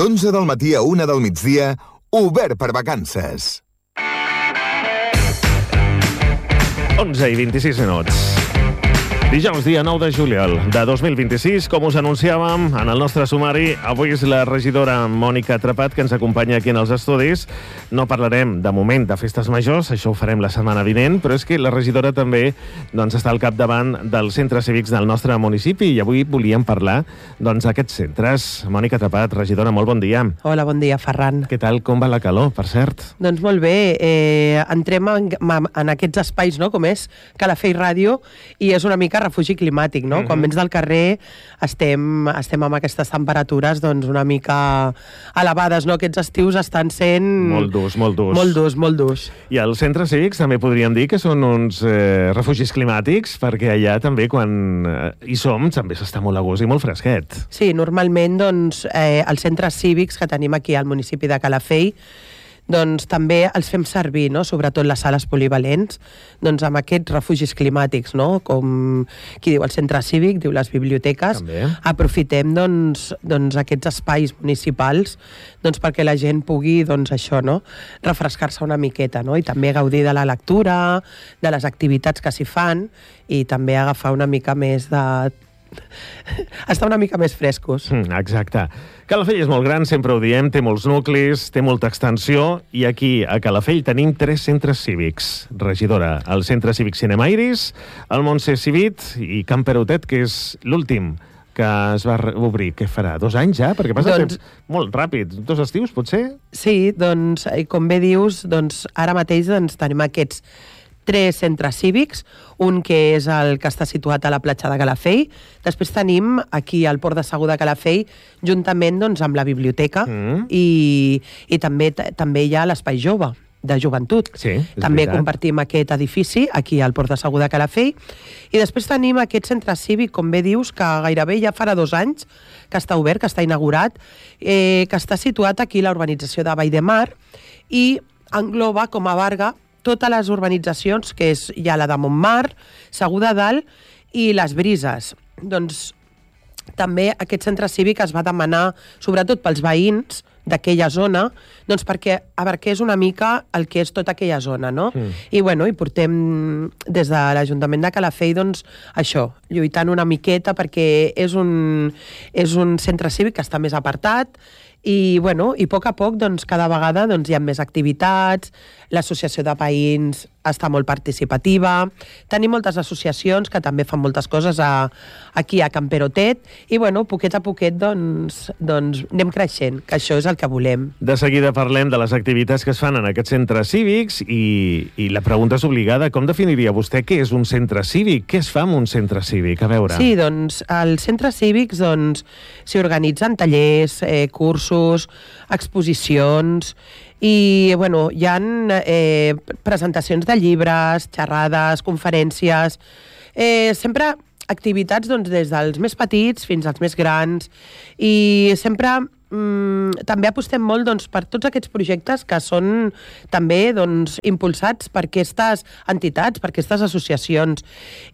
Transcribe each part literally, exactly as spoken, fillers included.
d'onze del matí a una del migdia, obert per vacances. onze i vint-i-sis minuts. Dijous, dia nou de juliol de dos mil vint-i-sis, com us anunciàvem en el nostre sumari, avui és la regidora Mònica Trepat que ens acompanya aquí en els estudis. No parlarem, de moment, de festes majors, això ho farem la setmana vinent, però és que la regidora també doncs, està al capdavant dels centres cívics del nostre municipi i avui volíem parlar doncs, d'aquests centres. Mònica Trepat, regidora, molt bon dia. Hola, bon dia, Ferran. Què tal, com va la calor, per cert? Doncs molt bé, eh, entrem en, en aquests espais, no?, com és Calafell Ràdio, i és una mica refugi climàtic, no? Mm-hmm. Quan vens del carrer estem, estem amb aquestes temperatures doncs una mica elevades, no? Aquests estius estan sent... Molt durs, molt durs. Molt durs, molt durs. I els centres cívics també podríem dir que són uns eh, refugis climàtics, perquè allà també quan eh, hi som també s'està molt a gust i molt fresquet. Sí, normalment doncs eh, els centres cívics que tenim aquí al municipi de Calafell doncs també els fem servir, no?, sobretot les sales polivalents, doncs amb aquests refugis climàtics, no?, com qui diu el centre cívic, diu les biblioteques, també. Aprofitem doncs, doncs aquests espais municipals doncs perquè la gent pugui, doncs això, no?, refrescar-se una miqueta, no?, i també gaudir de la lectura, de les activitats que s'hi fan i també agafar una mica més de... estar una mica més frescos. Mm, exacte. Calafell és molt gran, sempre ho diem, té molts nuclis, té molta extensió, i aquí, a Calafell, tenim tres centres cívics. Regidora, el Centre Cívic Cinema Iris, el Montse Civit i Can Perotet, que és l'últim que es va obrir. Què farà? Dos anys ja? Perquè passa doncs... temps molt ràpid. Dos estius, potser? Sí, doncs, com bé dius, doncs, ara mateix doncs, tenim aquests tres centres cívics, un que és el que està situat a la platja de Calafell, després tenim aquí al Port de Segur de Calafell, juntament doncs, amb la biblioteca, mm. i, i també, també hi ha l'Espai Jove, de joventut. Sí, també veritat. Compartim aquest edifici aquí al Port de Segur de Calafell, i després tenim aquest centre cívic, com bé dius, que gairebé ja farà dos anys que està obert, que està inaugurat, eh, que està situat aquí a la urbanització de Vall de Mar, i engloba com a Varga totes les urbanitzacions, que és ja la de Montmar, Segur de Dalt i les Brises. Doncs també aquest centre cívic es va demanar, sobretot pels veïns d'aquella zona, doncs perquè abarqués una mica el que és tota aquella zona, no? Mm. I, bueno, i portem des de l'Ajuntament de Calafell, doncs, això, lluitant una miqueta perquè és un, és un centre cívic que està més apartat, i, bueno, i a poc a poc, doncs, cada vegada doncs, hi ha més activitats, l'associació de veïns està molt participativa, tenim moltes associacions que també fan moltes coses a, aquí a Can Perotet, i, bueno, poquet a poquet, doncs, doncs, anem creixent, que això és el que volem. De seguida parlem de les activitats que es fan en aquests centres cívics i, i la pregunta és obligada, com definiria vostè què és un centre cívic? Què es fa en un centre cívic? A veure. Sí, doncs, als centres cívics, doncs, s'hi organitzen tallers, eh, cursos, exposicions, i, bueno, hi ha eh, presentacions de llibres, xerrades, conferències, eh, sempre activitats doncs, des dels més petits fins als més grans, i sempre mm, també apostem molt doncs, per tots aquests projectes que són també doncs, impulsats per aquestes entitats, per aquestes associacions.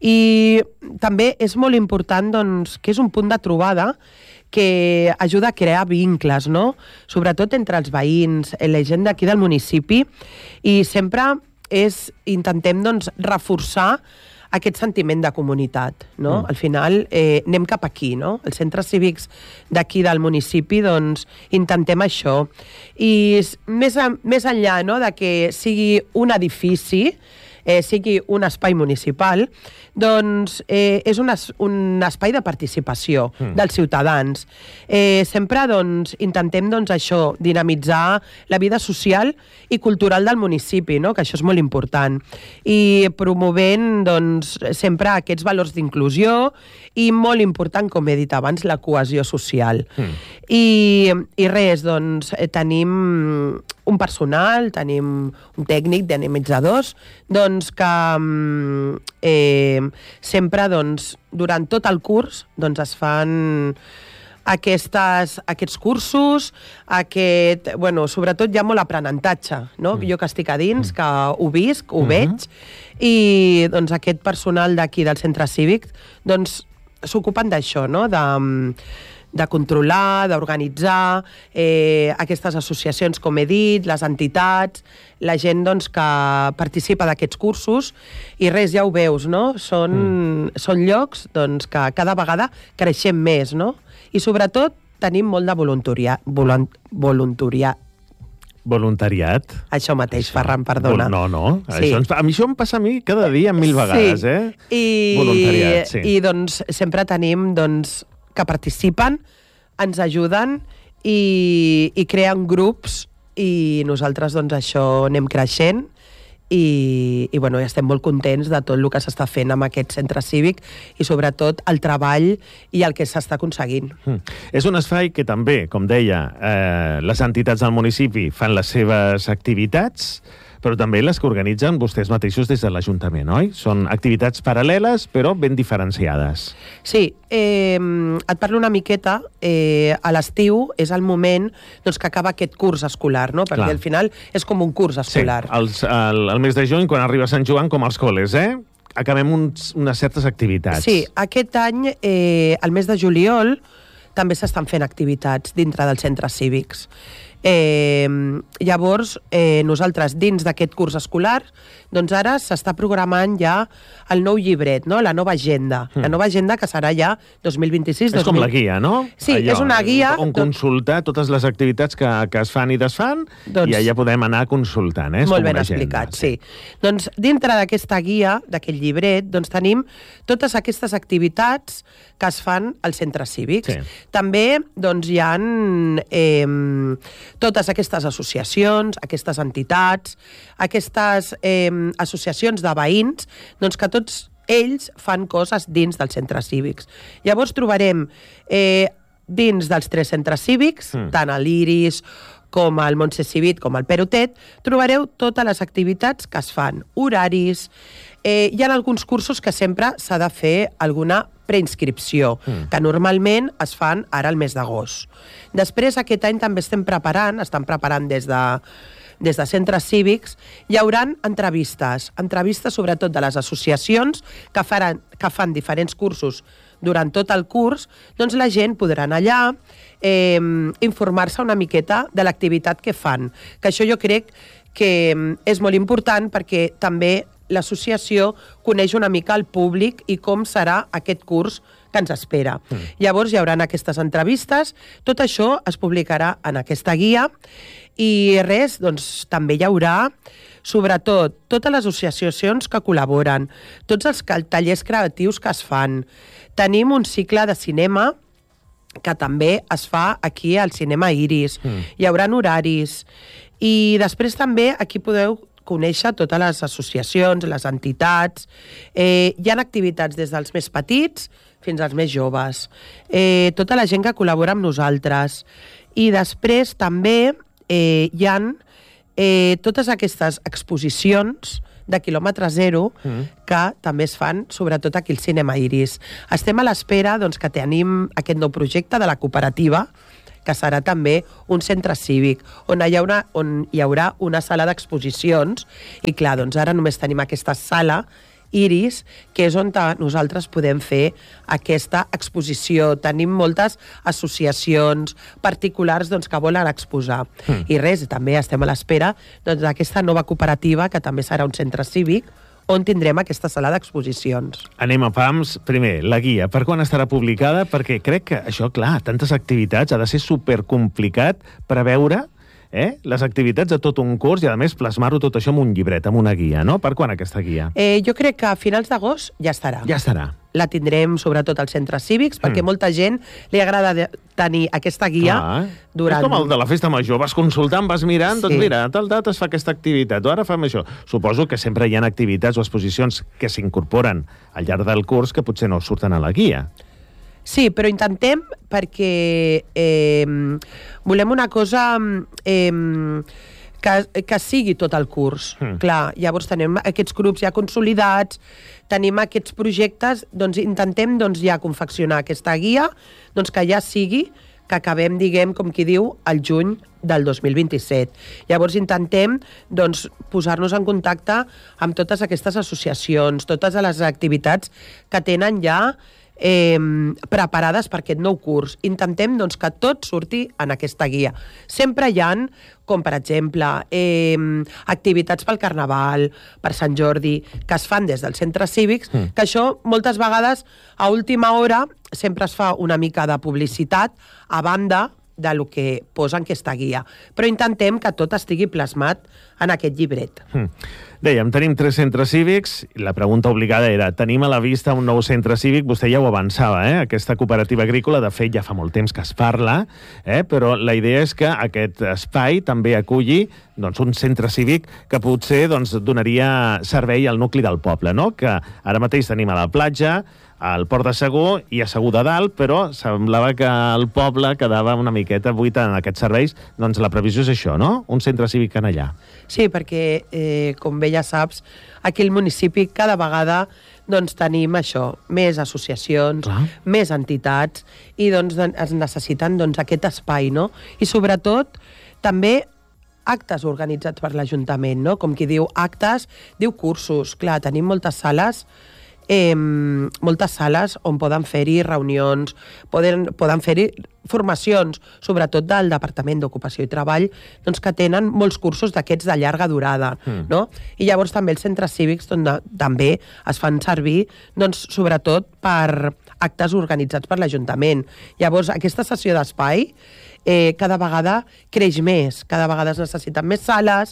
I també és molt important doncs, que és un punt de trobada que ajuda a crear vincles, no? Sobretot entre els veïns, la gent d'aquí del municipi, i sempre és, intentem doncs, reforçar aquest sentiment de comunitat, no? Mm. Al final eh, anem cap aquí, no? Els centres cívics d'aquí del municipi, doncs, intentem això. I més, a, més enllà, no?, de que sigui un edifici, eh, sigui un espai municipal, doncs eh, és un, es, un espai de participació mm. dels ciutadans. Eh, sempre doncs, intentem doncs, això, dinamitzar la vida social i cultural del municipi, no?, que això és molt important. I promovent doncs, sempre aquests valors d'inclusió i molt important, com he dit abans, la cohesió social. Mm. I, I res, doncs, tenim un personal, tenim un tècnic dinamitzadors, doncs que eh, sempre doncs, durant tot el curs doncs, es fan aquestes, aquests cursos, aquest, bueno, sobretot hi ha molt aprenentatge, no? Mm. Jo que estic a dins, que ho visc, ho mm-hmm. veig, i doncs, aquest personal d'aquí del centre cívic doncs, s'ocupen d'això, no? De, de controlar, d'organitzar eh, aquestes associacions, com he dit, les entitats, la gent doncs, que participa d'aquests cursos, i res, ja ho veus, no? Són, mm. són llocs doncs, que cada vegada creixem més, no? I sobretot tenim molt de voluntariat. Voluntariat. Voluntariat. Això mateix, això. Ferran, perdona. No, no. Sí. Això ens, a mi això em passa a mi cada dia mil vegades, sí. eh? I, Voluntariat, sí. I doncs sempre tenim doncs, que participen, ens ajuden i, i creen grups, i nosaltres doncs això anem creixent, i, i bueno, estem molt contents de tot el que s'està fent amb aquest centre cívic i sobretot el treball i el que s'està aconseguint. Mm. És un espai que també, com deia, eh, les entitats del municipi fan les seves activitats, però també les que organitzen vostès mateixos des de l'Ajuntament, oi? Són activitats paral·leles, però ben diferenciades. Sí, eh, et parlo una miqueta. Eh, a l'estiu és el moment doncs, que acaba aquest curs escolar, no? Perquè Clar. Al final és com un curs escolar. Sí, els, el, el mes de juny, quan arriba Sant Joan, com als col·les, eh? Acabem uns, unes certes activitats. Sí, aquest any, eh, el mes de juliol, també s'estan fent activitats dintre dels centres cívics. Eh, llavors, eh, nosaltres, dins d'aquest curs escolar, doncs ara s'està programant ja el nou llibret, no? La nova agenda. Mm. La nova agenda que serà ja dos mil vint-i-sis. És dos mil... com la guia, no? Sí, allò, és una guia... On consultar totes les activitats que, que es fan i desfan, doncs, i allà podem anar consultant, eh? És molt ben explicat, sí. Doncs dintre d'aquesta guia, d'aquest llibret, doncs tenim totes aquestes activitats que es fan als centres cívics. Sí. També doncs, hi ha eh, totes aquestes associacions, aquestes entitats, aquestes eh, associacions de veïns, doncs que tots ells fan coses dins dels centres cívics. Llavors trobarem eh, dins dels tres centres cívics, mm. tant a l'Iris com al Montse Civit, com al Perotet, trobareu totes les activitats que es fan, horaris. Eh, hi ha alguns cursos que sempre s'ha de fer alguna preinscripció, mm. que normalment es fan ara al mes d'agost. Després, aquest any també estem preparant, estan preparant des de, des de centres cívics, hi haurà entrevistes, entrevistes sobretot de les associacions que, faran, que fan diferents cursos durant tot el curs, doncs la gent podrà anar allà, eh, informar-se una miqueta de l'activitat que fan. Que això jo crec que és molt important perquè també l'associació coneix una mica el públic i com serà aquest curs que ens espera. Mm. Llavors hi haurà aquestes entrevistes, tot això es publicarà en aquesta guia i res, doncs també hi haurà sobretot totes les associacions que col·laboren, tots els tallers creatius que es fan. Tenim un cicle de cinema que també es fa aquí al Cinema Iris. Mm. Hi haurà horaris. I després també aquí podeu conèixer totes les associacions, les entitats. Eh, hi ha activitats des dels més petits fins als més joves. Eh, tota la gent que col·labora amb nosaltres. I després també eh, hi ha eh, totes aquestes exposicions de quilòmetre zero mm. que també es fan sobretot aquí al Cinema Iris. Estem a l'espera doncs, que tenim aquest nou projecte de la cooperativa, que serà també un centre cívic, on hi haurà, on hi haurà una sala d'exposicions, i clar, doncs ara només tenim aquesta sala Iris, que és on nosaltres podem fer aquesta exposició. Tenim moltes associacions particulars doncs, que volen exposar. Mm. I res, també estem a l'espera doncs, d'aquesta nova cooperativa, que també serà un centre cívic, on tindrem aquesta sala d'exposicions. Anem a pams. Primer, la guia. Per quan estarà publicada? Perquè crec que això, clar, tantes activitats, ha de ser supercomplicat preveure eh, les activitats de tot un curs i, a més, plasmar-ho tot això en un llibret, en una guia, no? Per quan aquesta guia? Eh, jo crec que a finals d'agost ja estarà. Ja estarà. La tindrem sobretot als centres cívics, perquè mm. molta gent li agrada de tenir aquesta guia ah, durant... És com el de la festa major, vas consultant, vas mirant, sí. Doncs mira, a tal data es fa aquesta activitat, o ara fem això. Suposo que sempre hi ha activitats o exposicions que s'incorporen al llarg del curs que potser no surten a la guia. Sí, però intentem perquè eh, volem una cosa... Eh, Que, que sigui tot el curs. Mm. Clar, llavors tenim aquests grups ja consolidats, tenim aquests projectes, doncs intentem doncs, ja confeccionar aquesta guia, doncs que ja sigui que acabem, diguem, com qui diu, al juny del dos mil vint-i-set. Llavors intentem doncs, posar-nos en contacte amb totes aquestes associacions, totes les activitats que tenen ja eh, preparades per aquest nou curs. Intentem doncs, que tot surti en aquesta guia. Sempre hi ha, com per exemple, eh, activitats pel Carnaval, per Sant Jordi, que es fan des dels centres cívics, mm. que això moltes vegades a última hora sempre es fa una mica de publicitat a banda de lo que posa en aquesta guia. Però intentem que tot estigui plasmat en aquest llibret. Mm. Dèiem, tenim tres centres cívics, i la pregunta obligada era, tenim a la vista un nou centre cívic? Vostè ja ho avançava, eh? Aquesta cooperativa agrícola, de fet, ja fa molt temps que es parla, eh? Però la idea és que aquest espai també aculli doncs, un centre cívic que potser doncs, donaria servei al nucli del poble, no? Que ara mateix tenim a la platja, al Port de Segur i a Segur de Dalt, però semblava que el poble quedava una miqueta buit en aquests serveis. Doncs la previsió és això, no? Un centre cívic en allà. Sí, perquè, eh, com bé ja saps, aquí al municipi cada vegada doncs, tenim això, més associacions, Clar. més entitats, i doncs, es necessiten doncs, aquest espai, no? I sobretot, també actes organitzats per l'Ajuntament, no? Com qui diu actes, diu cursos. Clar, tenim moltes sales Eh, moltes sales on poden fer-hi reunions, poden, poden fer-hi formacions, sobretot del Departament d'Ocupació i Treball, doncs que tenen molts cursos d'aquests de llarga durada, mm. no? I llavors també els centres cívics doncs, també es fan servir, doncs, sobretot per actes organitzats per l'Ajuntament. Llavors, aquesta sessió d'espai eh, cada vegada creix més, cada vegada es necessiten més sales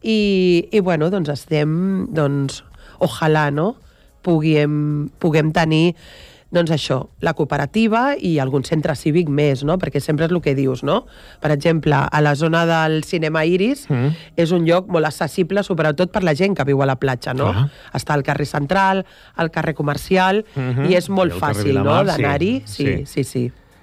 i, i bueno, doncs estem, doncs, ojalà, no?, Puguem, puguem tenir doncs això, la cooperativa i algun centre cívic més, no? Perquè sempre és el que dius, no? Per exemple, a la zona del Cinema Iris mm. és un lloc molt accessible, sobretot per la gent que viu a la platja, no? Clar. Està al carrer Central, al carrer Comercial, mm-hmm. i és molt fàcil, no?, d'anar-hi. Sí, sí, sí. sí.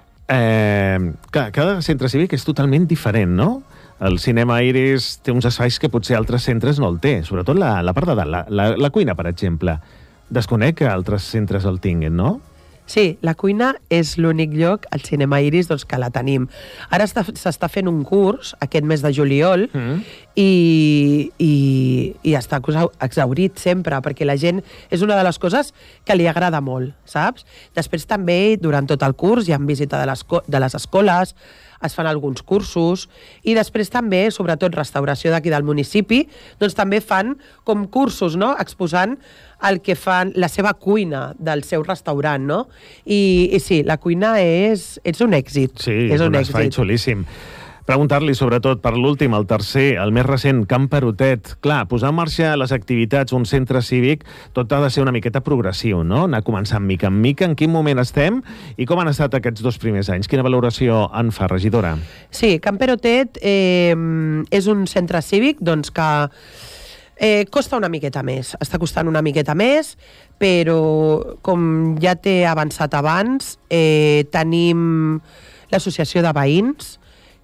Eh, cada, cada centre cívic és totalment diferent, no? El Cinema Iris té uns espais que potser altres centres no el té, sobretot la, la part de dalt, la, la, la cuina, per exemple. Desconec que altres centres el tinguin, no? Sí, la cuina és l'únic lloc al Cinema Iris doncs, que la tenim. Ara s'està fent un curs, aquest mes de juliol, mm. i, i, i està exhaurit sempre, perquè la gent és una de les coses que li agrada molt, saps? Després també, durant tot el curs, hi ha visita de les, de les escoles, es fan alguns cursos, i després també, sobretot restauració d'aquí del municipi, doncs també fan com cursos, no?, exposant el que fan, la seva cuina del seu restaurant, no? I, i sí, la cuina és, és un èxit. Sí, és, és un, un espai èxit. xulíssim. Preguntar-li, sobretot, per l'últim, el tercer, el més recent, Can Perotet. Clar, posar en marxa les activitats, un centre cívic, tot ha de ser una miqueta progressiu, no? Anar començant mica en mica. En quin moment estem i com han estat aquests dos primers anys? Quina valoració en fa, regidora? Sí, Can Perotet eh, és un centre cívic doncs, que eh, costa una miqueta més. Està costant una miqueta més, però, com ja t'he avançat abans, eh, tenim l'associació de veïns,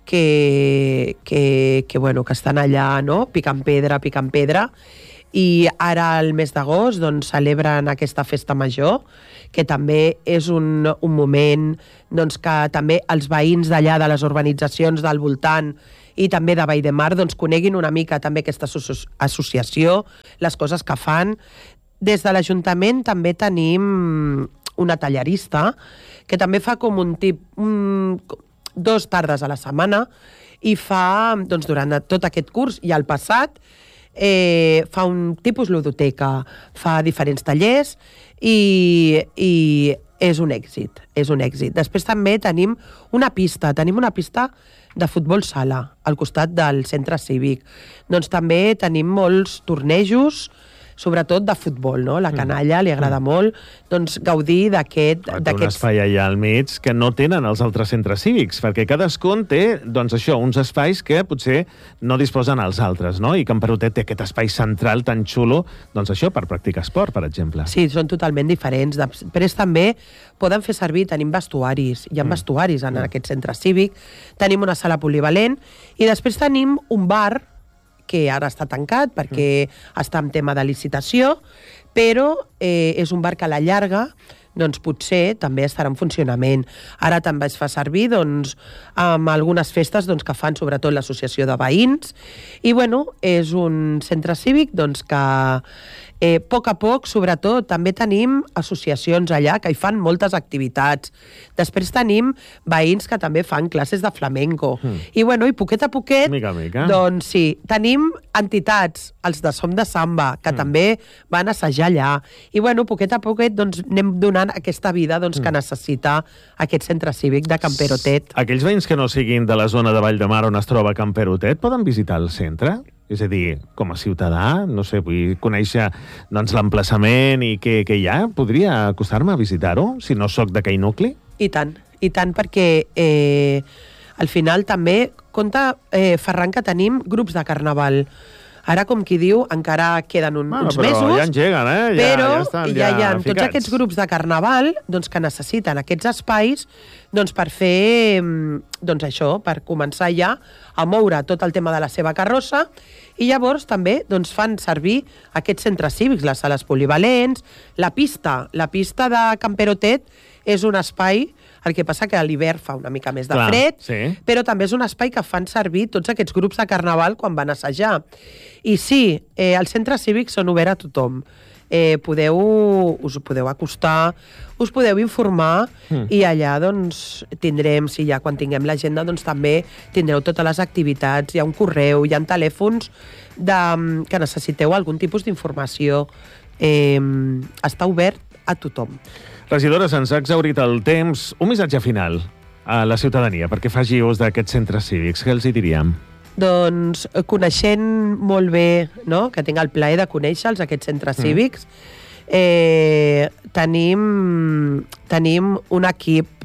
que, que, que, bueno, que estan allà, no?, picant pedra, picant pedra, i ara al mes d'agost doncs, celebren aquesta festa major, que també és un, un moment doncs, que també els veïns d'allà, de les urbanitzacions del voltant i també de Vall de Mar, doncs, coneguin una mica també aquesta associació, les coses que fan. Des de l'Ajuntament també tenim una tallarista que també fa com un tip... Un, dos tardes a la setmana i fa, doncs, durant tot aquest curs i al passat, eh, fa un tipus ludoteca, fa diferents tallers i, i és un èxit, és un èxit. Després també tenim una pista, tenim una pista de futbol sala al costat del centre cívic. Doncs també tenim molts tornejos, sobretot de futbol, no? La canalla li agrada mm. molt doncs, gaudir d'aquest... Té un espai allà al mig que no tenen els altres centres cívics, perquè cadascun té, doncs això, uns espais que potser no disposen els altres, no? I Can Perotet té aquest espai central tan xulo, doncs això, per practicar esport, per exemple. Sí, són totalment diferents. Després també poden fer servir, tenim vestuaris, hi ha mm. vestuaris en mm. aquest centre cívic, tenim una sala polivalent, i després tenim un bar que ara està tancat perquè mm. està en tema de licitació, però eh, és un bar que a la llarga doncs potser també estarà en funcionament. Ara també es fa servir doncs, amb algunes festes doncs, que fan sobretot l'associació de veïns, i bueno, és un centre cívic doncs, que Eh, a poc a poc, sobretot, també tenim associacions allà que hi fan moltes activitats. Després tenim veïns que també fan classes de flamenco. Mm. I, bueno, i poquet a poquet, mica, mica. doncs sí, tenim entitats, els de Som de Samba, que mm. també van assajar allà. I, bueno, poquet a poquet, doncs, anem donant aquesta vida doncs, mm. que necessita aquest centre cívic de Camperotet. Aquells veïns que no siguin de la zona de Vall de Mar on es troba Camperotet poden visitar el centre? És a dir, com a ciutadà, no sé, vull conèixer doncs, l'emplaçament i què, què hi ha. Podria acostar-me a visitar-ho, si no sóc d'aquell nucli? I tant, i tant, perquè eh, al final també compta, eh, Ferran, que tenim grups de carnaval. Ara, com qui diu, encara queden un, bueno, uns però mesos. ja engeguen, eh? Ja, però ja estan ja, ja hi ha ficats. tots aquests grups de carnaval doncs, que necessiten aquests espais doncs, per fer, doncs això, per començar ja a moure tot el tema de la seva carrossa, i llavors també doncs, fan servir aquests centres cívics, les sales polivalents, la pista. La pista de Camperotet és un espai, el que passa que a l'hivern fa una mica més de Clar, fred, sí. però també és un espai que fan servir tots aquests grups de carnaval quan van assajar. I sí, eh, els centres cívics són oberts a tothom. Eh, podeu, us podeu acostar, us podeu informar mm. i allà doncs, tindrem, si ja quan tinguem l'agenda, doncs, també tindreu totes les activitats, hi ha un correu, hi ha telèfons de, que necessiteu algun tipus d'informació. Eh, està obert a tothom. Regidora, se'ns ha exhaurit el temps. Un missatge final a la ciutadania perquè faci ús d'aquests centres cívics. Què els hi diríem? Doncs coneixent molt bé, no?, que tinc el plaer de conèixer-los, aquests centres mm. cívics, eh, tenim, tenim un equip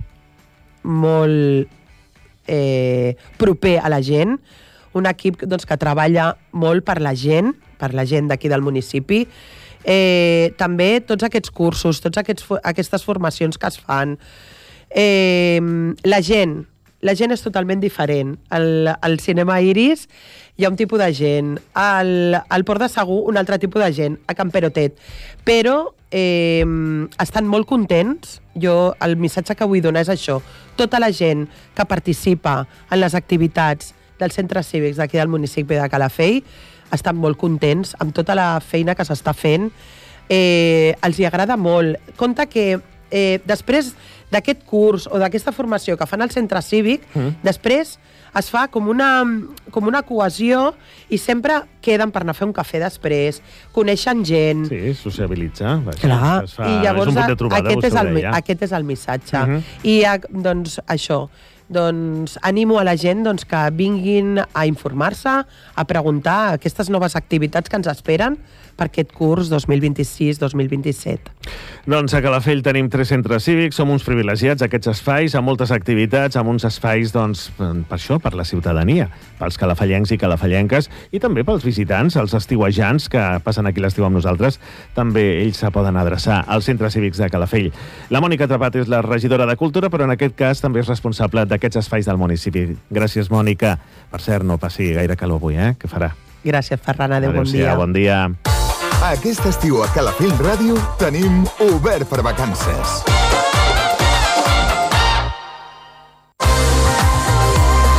molt eh, proper a la gent, un equip doncs, que treballa molt per la gent, per la gent d'aquí del municipi. Eh, també tots aquests cursos, totes aquests, aquestes formacions que es fan. Eh, la gent, la gent és totalment diferent. Al, al cinema Iris hi ha un tipus de gent, al, al Port de Segur un altre tipus de gent, a Camperotet. Però eh, estan molt contents. Jo, el missatge que vull donar és això. Tota la gent que participa en les activitats dels centres cívics d'aquí del municipi de Calafell estan molt contents amb tota la feina que s'està fent. Eh, els hi agrada molt. Compte que eh, després d'aquest curs o d'aquesta formació que fan al centre cívic, mm. després es fa com una, com una cohesió i sempre queden per anar a fer un cafè després, coneixen gent. Sí, sociabilitzar. Clar, es fa, i llavors és un punt de trobada, aquest, és el, deia. aquest és el missatge. Mm -hmm. I doncs això, doncs animo a la gent doncs, que vinguin a informar-se, a preguntar aquestes noves activitats que ens esperen per aquest curs dos mil vint-i-sis dos mil vint-i-set. Doncs a Calafell tenim tres centres cívics, som uns privilegiats, aquests espais, amb moltes activitats, amb uns espais, doncs, per això, per la ciutadania, pels calafellencs i calafellenques, i també pels visitants, els estiuejants que passen aquí l'estiu amb nosaltres, també ells se poden adreçar als centres cívics de Calafell. La Mònica Trepat és la regidora de Cultura, però en aquest cas també és responsable d'aquests espais del municipi. Gràcies, Mònica. Per cert, no passi gaire calor avui, eh? Què farà? Gràcies, Ferran. Adéu, bon dia. Bon dia. Aquest estiu a Calafell Ràdio tenim Obert per Vacances.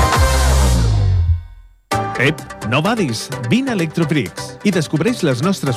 Ep, no badis, vine a Electroprix i descobreix les nostres